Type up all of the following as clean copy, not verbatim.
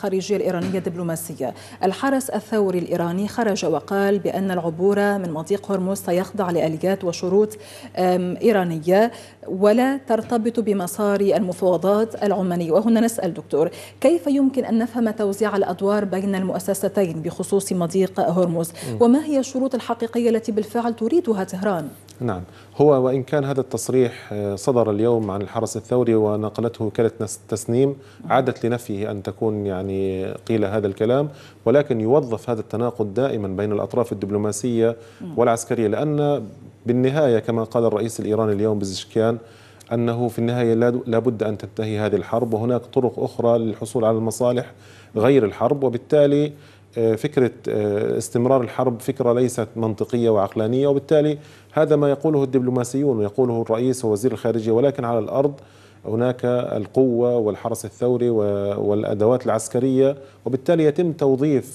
الخارجية الإيرانية الدبلوماسية. الحرس الثوري الإيراني خرج وقال بأن العبور من مضيق هرمز سيخضع لآليات وشروط إيرانية ولا ترتبط بمسار المفاوضات العمانية. وهنا نسأل دكتور، كيف يمكن أن نفهم توزيع الأدوار بين المؤسستين بخصوص مضيق هرمز؟ وما هي الشروط الحقيقية التي بالفعل تريدها طهران؟ نعم، هو وإن كان هذا التصريح صدر اليوم عن الحرس الثوري ونقلته وكالة تسنيم، عادت لنفيه أن تكون قيل هذا الكلام، ولكن يوظف هذا التناقض دائما بين الأطراف الدبلوماسية والعسكرية، لأن بالنهاية كما قال الرئيس الإيراني اليوم بزشكيان أنه في النهاية لابد أن تنتهي هذه الحرب، وهناك طرق أخرى للحصول على المصالح غير الحرب، وبالتالي فكرة استمرار الحرب فكرة ليست منطقية وعقلانية، وبالتالي هذا ما يقوله الدبلوماسيون ويقوله الرئيس ووزير الخارجية، ولكن على الأرض هناك القوة والحرس الثوري والأدوات العسكرية، وبالتالي يتم توظيف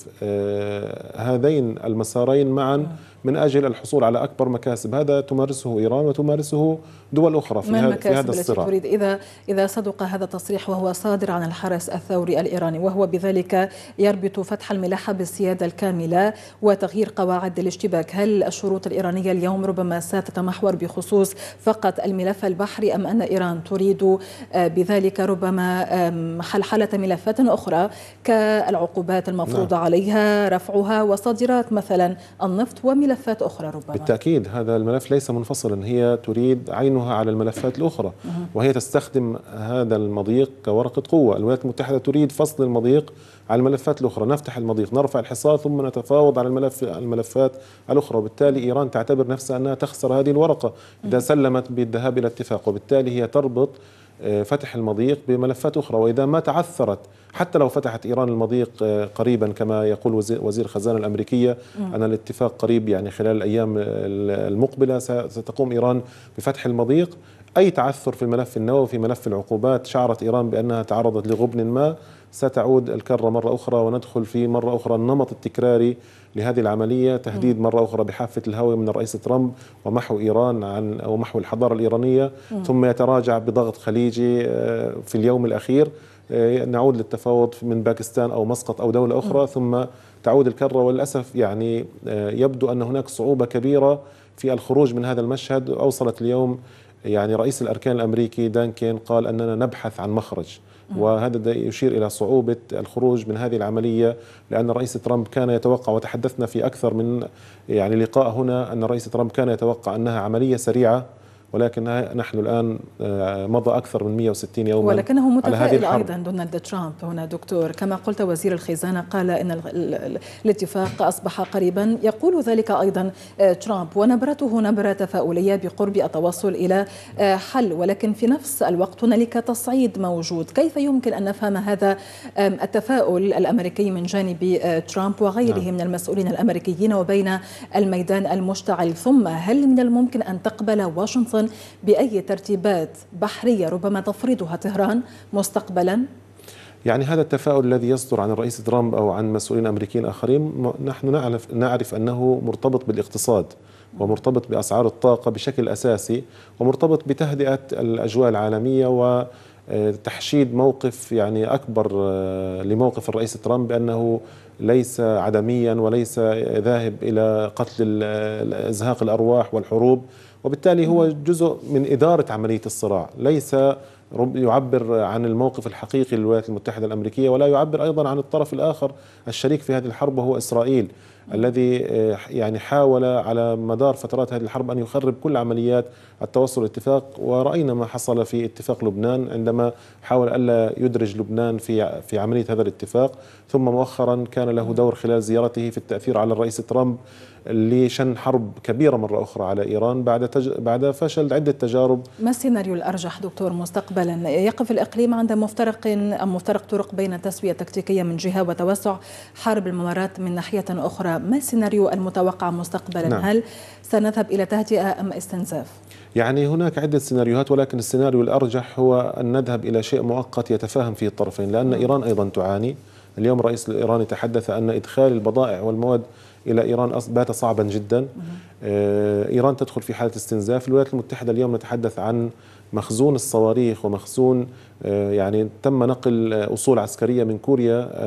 هذين المسارين معا من أجل الحصول على أكبر مكاسب. هذا تمارسه إيران وتمارسه دول أخرى في هذا الصراع. تريد إذا صدق هذا التصريح وهو صادر عن الحرس الثوري الإيراني، وهو بذلك يربط فتح الملاحة بالسيادة الكاملة وتغيير قواعد الاشتباك، هل الشروط الإيرانية اليوم ربما ستتمحور بخصوص فقط الملف البحري، أم أن إيران تريد بذلك ربما حلحلة ملفات أخرى كالعقوبات المفروضة عليها رفعها وصادرات مثلا النفط وملفات أخرى ربما؟ بالتأكيد هذا الملف ليس منفصلا، هي تريد عينها على الملفات الأخرى، وهي تستخدم هذا المضيق كورقة قوة. الولايات المتحدة تريد فصل المضيق على الملفات الأخرى، نفتح المضيق نرفع الحصار ثم نتفاوض على الملفات الأخرى، وبالتالي إيران تعتبر نفسها أنها تخسر هذه الورقة إذا سلمت بالذهاب إلى اتفاق، وبالتالي هي تربط فتح المضيق بملفات أخرى. وإذا ما تعثرت، حتى لو فتحت إيران المضيق قريبا كما يقول وزير الخزانة الأمريكية أن الاتفاق قريب خلال الأيام المقبلة ستقوم إيران بفتح المضيق، أي تعثر في الملف النووي في ملف العقوبات شعرت إيران بأنها تعرضت لغبن ما، ستعود الكرة مرة أخرى وندخل في مرة أخرى النمط التكراري لهذه العملية، تهديد مرة أخرى بحافة الهوية من الرئيس ترامب ومحو إيران أو محو الحضارة الإيرانية، ثم يتراجع بضغط خليجي في اليوم الأخير، نعود للتفاوض من باكستان أو مسقط أو دولة أخرى، ثم تعود الكرة. وللأسف يبدو أن هناك صعوبة كبيرة في الخروج من هذا المشهد. أوصلت اليوم رئيس الأركان الأمريكي دان كين قال أننا نبحث عن مخرج، وهذا يشير إلى صعوبة الخروج من هذه العملية، لأن الرئيس ترامب كان يتوقع، وتحدثنا في أكثر من لقاء هنا، أن الرئيس ترامب كان يتوقع أنها عملية سريعة، ولكن نحن الآن مضى أكثر من 160 يوما ولكنه متفائل أيضا دونالد ترامب هنا دكتور. كما قلت وزير الخزانة قال إن الاتفاق أصبح قريبا، يقول ذلك أيضا ترامب، ونبرته نبرة تفاؤلية بقرب التوصل إلى حل، ولكن في نفس الوقت هنالك تصعيد موجود. كيف يمكن أن نفهم هذا التفاؤل الأمريكي من جانب ترامب وغيره من المسؤولين الأمريكيين وبين الميدان المشتعل؟ ثم هل من الممكن أن تقبل واشنطن بأي ترتيبات بحرية ربما تفرضها طهران مستقبلا؟ هذا التفاؤل الذي يصدر عن الرئيس ترامب أو عن مسؤولين أمريكيين آخرين نحن نعرف أنه مرتبط بالاقتصاد ومرتبط بأسعار الطاقة بشكل أساسي، ومرتبط بتهدئة الأجواء العالمية وتحشيد موقف أكبر لموقف الرئيس ترامب بأنه ليس عدميا وليس ذاهب إلى قتل إزهاق الأرواح والحروب، وبالتالي هو جزء من إدارة عملية الصراع، ليس يعبر عن الموقف الحقيقي للولايات المتحدة الأمريكية، ولا يعبر أيضا عن الطرف الآخر الشريك في هذه الحرب وهو إسرائيل، الذي حاول على مدار فترات هذه الحرب أن يخرب كل عمليات التوصل لاتفاق. ورأينا ما حصل في اتفاق لبنان عندما حاول ألا يدرج لبنان في عملية هذا الاتفاق، ثم مؤخرا كان له دور خلال زيارته في التأثير على الرئيس ترامب لشن حرب كبيرة مرة أخرى على إيران بعد فشل عدة تجارب. ما السيناريو الأرجح دكتور مستقبلا؟ يقف الإقليم عند مفترق طرق بين تسوية تكتيكية من جهة وتوسع حرب الممرات من ناحية أخرى، ما السيناريو المتوقع مستقبلا؟ نعم. هل سنذهب إلى تهدئة أم استنزاف؟ هناك عدة سيناريوهات، ولكن السيناريو الأرجح هو أن نذهب إلى شيء مؤقت يتفاهم فيه الطرفين، لأن إيران أيضا تعاني. اليوم الرئيس الإيراني تحدث أن إدخال البضائع والمواد إلى إيران بات صعبا جدا. إيران تدخل في حالة استنزاف. الولايات المتحدة اليوم نتحدث عن مخزون الصواريخ ومخزون تم نقل أصول عسكرية من كوريا